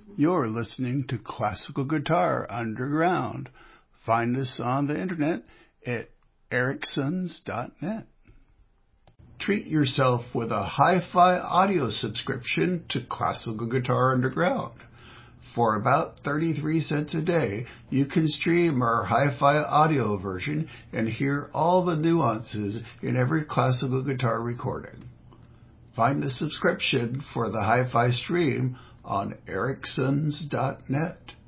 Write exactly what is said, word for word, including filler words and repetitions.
You're listening to Classical Guitar Underground. Find us on the internet at ericsons dot net. Treat yourself with a hi-fi audio subscription to Classical Guitar Underground. For about thirty-three cents a day, you can stream our hi-fi audio version and hear all the nuances in every classical guitar recording. Find the subscription for the hi-fi stream on ericsons dot net.